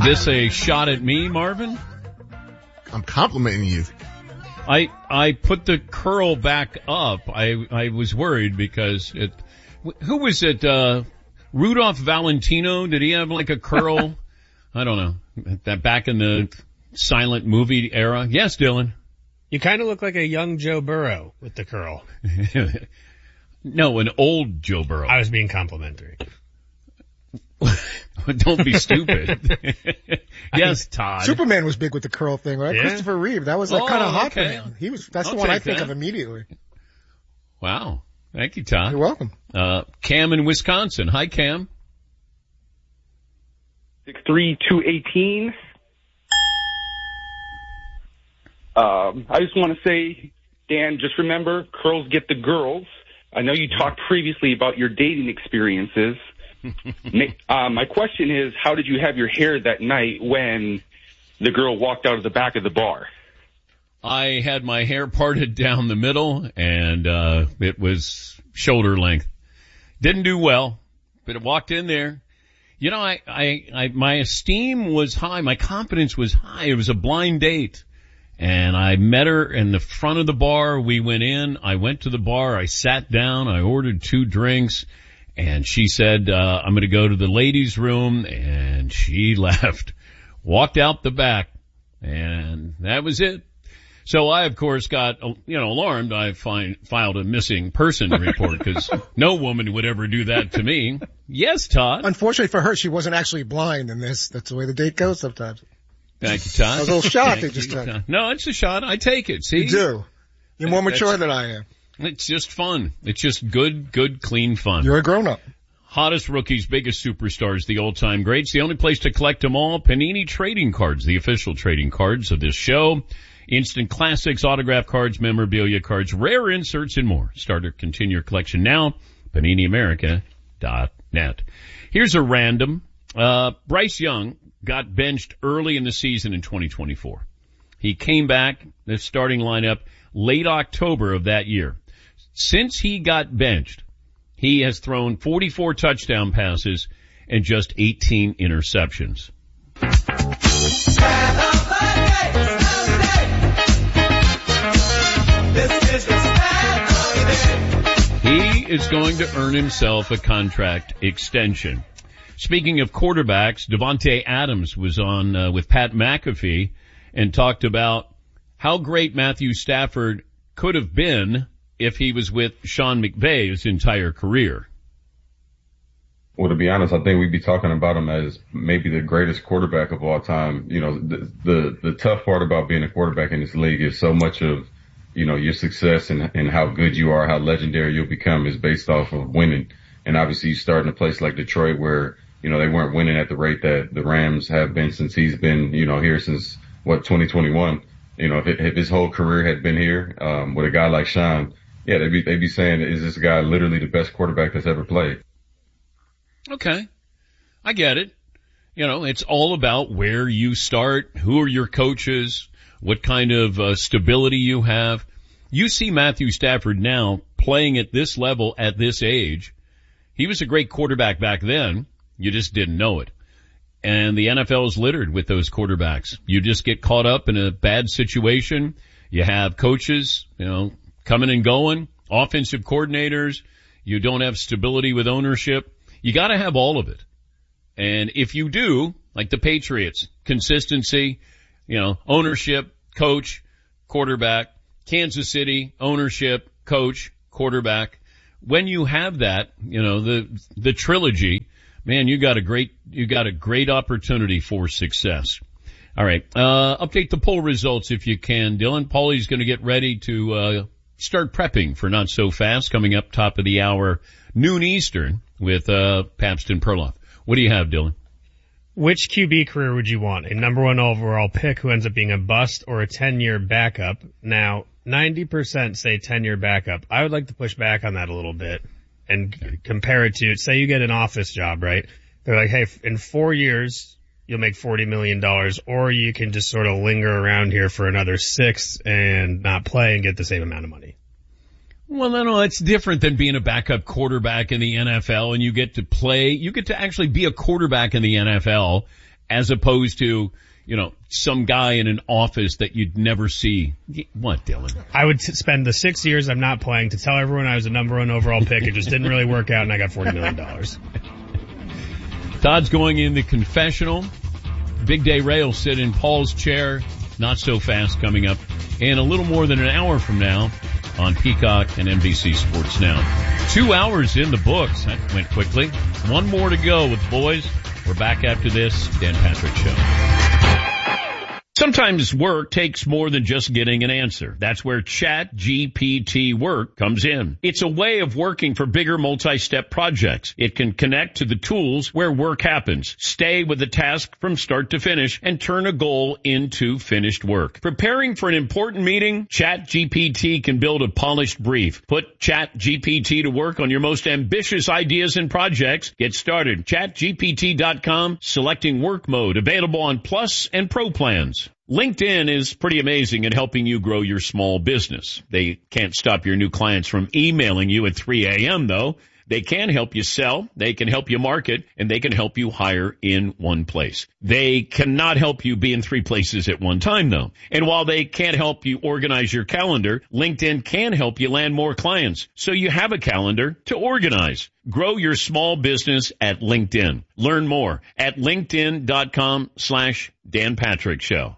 this a shot at me, Marvin? I'm complimenting you. I put the curl back up. I was worried because who was it, Rudolph Valentino? Did he have like a curl? I don't know. That back in the silent movie era? Yes, Dylan. You kind of look like a young Joe Burrow with the curl. No, an old Joe Burrow. I was being complimentary. Don't be stupid. Yes, Todd. Superman was big with the curl thing, right? Yeah. Christopher Reeve. That was like kind of hot for okay. him. That's I'll the one I take think that. of immediately. Wow. Thank you, Todd. You're welcome. Cam in Wisconsin. Hi, Cam. 63218. I just want to say, Dan, just remember, curls get the girls. I know you talked previously about your dating experiences. My question is, how did you have your hair that night when the girl walked out of the back of the bar? I had my hair parted down the middle, and it was shoulder length. Didn't do well, but it walked in there. You know, my esteem was high, my confidence was high. It was a blind date. And I met her in the front of the bar. We went in. I went to the bar. I sat down. I ordered 2 drinks. And she said, I'm going to go to the ladies' room. And she left, walked out the back. And that was it. So I, of course, got, alarmed. I filed a missing person report because no woman would ever do that to me. Yes, Todd. Unfortunately for her, she wasn't actually blind in this. That's the way the date goes sometimes. Thank you, Todd. That was a little shot they just took. No, it's a shot. I take it. See? You do. You're more mature than I am. It's just fun. It's just good, clean fun. You're a grown-up. Hottest rookies, biggest superstars, the all-time greats. The only place to collect them all, Panini Trading Cards, the official trading cards of this show. Instant classics, autograph cards, memorabilia cards, rare inserts, and more. Start or continue your collection now. PaniniAmerica.net. Here's a random. Bryce Young got benched early in the season in 2024. He came back, the starting lineup, late October of that year. Since he got benched, he has thrown 44 touchdown passes and just 18 interceptions. He is going to earn himself a contract extension. Speaking of quarterbacks, Davante Adams was on with Pat McAfee and talked about how great Matthew Stafford could have been if he was with Sean McVay his entire career. Well, to be honest, I think we'd be talking about him as maybe the greatest quarterback of all time. You know, the tough part about being a quarterback in this league is so much of, your success and how good you are, how legendary you'll become is based off of winning. And obviously you start in a place like Detroit where, they weren't winning at the rate that the Rams have been since he's been, here since 2021. If his whole career had been here, with a guy like Sean, yeah, they'd be saying, is this guy literally the best quarterback that's ever played? Okay. I get it. It's all about where you start, who are your coaches, what kind of stability you have. You see Matthew Stafford now playing at this level at this age. He was a great quarterback back then. You just didn't know it. And the NFL is littered with those quarterbacks. You just get caught up in a bad situation. You have coaches, coming and going, offensive coordinators. You don't have stability with ownership. You got to have all of it. And if you do, like the Patriots, consistency, ownership, coach, quarterback, Kansas City, ownership, coach, quarterback. When you have that, the trilogy, man, you got a great opportunity for success. All right. Update the poll results if you can, Dylan. Paulie's going to get ready to, start prepping for Not So Fast coming up top of the hour, noon Eastern with, Pabst and Perloff. What do you have, Dylan? Which QB career would you want? A number 1 overall pick who ends up being a bust or a 10-year backup? Now, 90% say 10-year backup. I would like to push back on that a little bit and compare it to, say you get an office job, right? They're like, hey, in 4 years, you'll make $40 million, or you can just sort of linger around here for another 6 and not play and get the same amount of money. Well, no, it's different than being a backup quarterback in the NFL, and you get to play, you get to actually be a quarterback in the NFL as opposed to, some guy in an office that you'd never see. What, Dylan? I would spend the 6 years I'm not playing to tell everyone I was a number 1 overall pick. It just didn't really work out, and I got $40 million. Todd's going in the confessional. Big Day Ray will sit in Paul's chair. Not so fast coming up in a little more than an hour from now on Peacock and NBC Sports Now. 2 hours in the books. That went quickly. One more to go with the boys. We're back after this Dan Patrick Show. Sometimes work takes more than just getting an answer. That's where ChatGPT Work comes in. It's a way of working for bigger multi-step projects. It can connect to the tools where work happens, stay with the task from start to finish, and turn a goal into finished work. Preparing for an important meeting? ChatGPT can build a polished brief. Put ChatGPT to work on your most ambitious ideas and projects. Get started. ChatGPT.com, selecting work mode, available on Plus and Pro plans. LinkedIn is pretty amazing at helping you grow your small business. They can't stop your new clients from emailing you at 3 a.m. though. They can help you sell, they can help you market, and they can help you hire in one place. They cannot help you be in 3 places at one time though. And while they can't help you organize your calendar, LinkedIn can help you land more clients so you have a calendar to organize. Grow your small business at LinkedIn. Learn more at linkedin.com/Dan Patrick Show.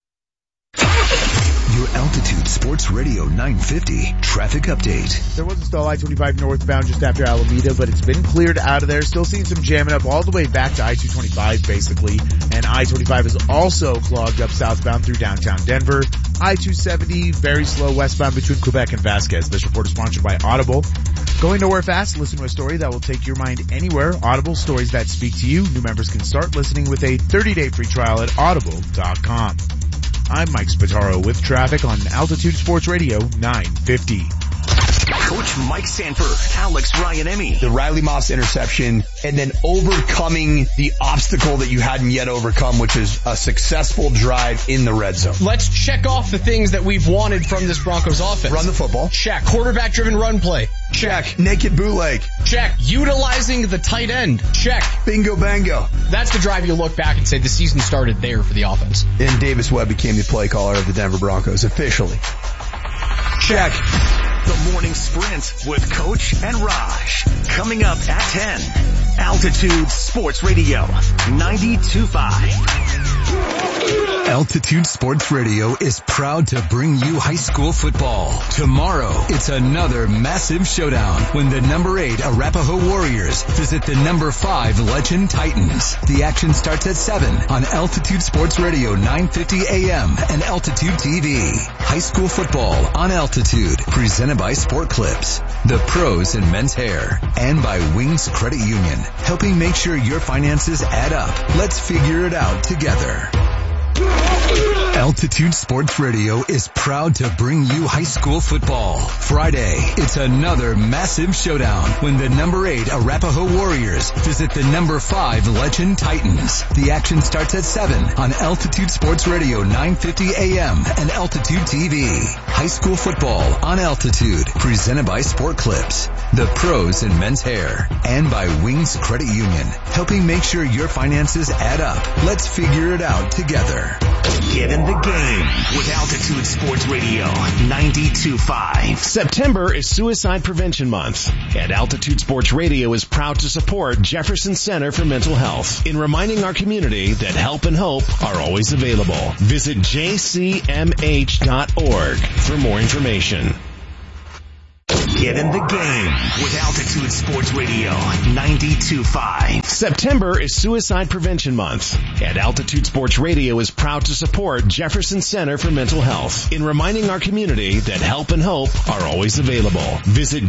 Your Altitude Sports Radio 950 traffic update. There was a stall I-25 northbound just after Alameda, but it's been cleared out of there. Still seeing some jamming up all the way back to I-225 basically. And I-25 is also clogged up southbound through downtown Denver. I-270 very slow westbound between Quebec and Vasquez. This report is sponsored by Audible. Going nowhere fast? Listen to a story that will take your mind anywhere. Audible, stories that speak to you. New members can start listening with a 30-day free trial at audible.com. I'm Mike Spataro with traffic on Altitude Sports Radio 950. Coach Mike Sanford, Alex Ryan-Emmy. The Riley Moss interception, and then overcoming the obstacle that you hadn't yet overcome, which is a successful drive in the red zone. Let's check off the things that we've wanted from this Broncos offense. Run the football. Check. Quarterback-driven run play. Check. Naked bootleg. Check. Utilizing the tight end. Check. Bingo bango. That's the drive you look back and say the season started there for the offense. And Davis Webb became the play caller of the Denver Broncos officially. Check. The morning sprint with Coach and Raj. Coming up at 10. Altitude Sports Radio 92.5. Altitude Sports Radio is proud to bring you high school football. Tomorrow, it's another massive showdown when the number 8 Arapahoe Warriors visit the number 5 Legend Titans. The action starts at 7 on Altitude Sports Radio 950 AM and Altitude TV. High school football on Altitude, presented by Sport Clips, the pros in men's hair, and by Wings Credit Union, helping make sure your finances add up. Let's figure it out together. Altitude Sports Radio is proud to bring you high school football. Friday, it's another massive showdown when the number 8 Arapahoe Warriors visit the number 5 Legend Titans. The action starts at 7 on Altitude Sports Radio 950 AM and Altitude TV. High school football on Altitude, presented by Sport Clips, the pros in men's hair, and by Wings Credit Union, helping make sure your finances add up. Let's figure it out together. Get in the game with Altitude Sports Radio 92.5. September is Suicide Prevention Month, and Altitude Sports Radio is proud to support Jefferson Center for Mental Health in reminding our community that help and hope are always available. Visit jcmh.org for more information. Get in the game with Altitude Sports Radio 92.5. September is Suicide Prevention Month, and Altitude Sports Radio is proud to support Jefferson Center for Mental Health in reminding our community that help and hope are always available. Visit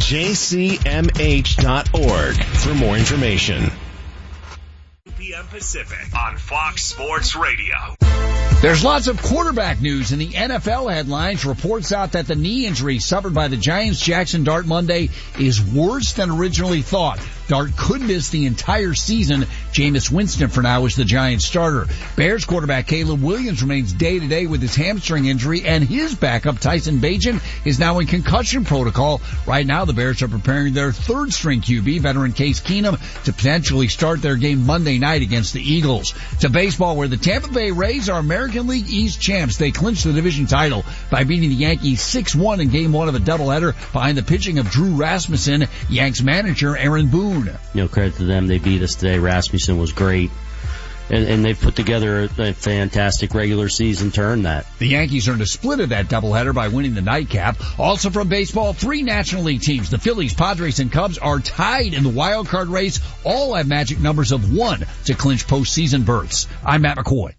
jcmh.org for more information. 2 p.m. Pacific on Fox Sports Radio. There's lots of quarterback news in the NFL headlines. Reports out that the knee injury suffered by the Giants' Jackson Dart Monday is worse than originally thought. Dart could miss the entire season. Jameis Winston for now is the Giants starter. Bears quarterback Caleb Williams remains day-to-day with his hamstring injury, and his backup Tyson Bagent is now in concussion protocol. Right now the Bears are preparing their third-string QB, veteran Case Keenum, to potentially start their game Monday night against the Eagles. To baseball, where the Tampa Bay Rays are American League East champs. They clinched the division title by beating the Yankees 6-1 in Game 1 of a doubleheader behind the pitching of Drew Rasmussen, Yanks manager Aaron Boone. Credit to them. They beat us today. Rasmussen was great. And they've put together a fantastic regular season to earn that. The Yankees earned a split of that doubleheader by winning the nightcap. Also from baseball, 3 National League teams, the Phillies, Padres, and Cubs, are tied in the wild card race. All have magic numbers of 1 to clinch postseason berths. I'm Matt McCoy.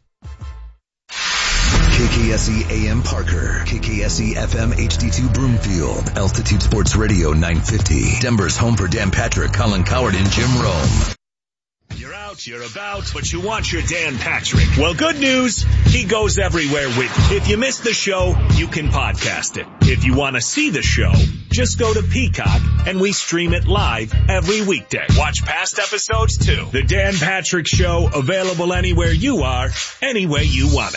KKSE AM Parker, KKSE FM HD2 Broomfield, Altitude Sports Radio 950, Denver's home for Dan Patrick, Colin Coward, and Jim Rome. You're out, you're about, but you want your Dan Patrick. Well, good news, he goes everywhere with you. If you missed the show, you can podcast it. If you want to see the show, just go to Peacock and we stream it live every weekday. Watch past episodes too. The Dan Patrick Show, available anywhere you are, any way you want it.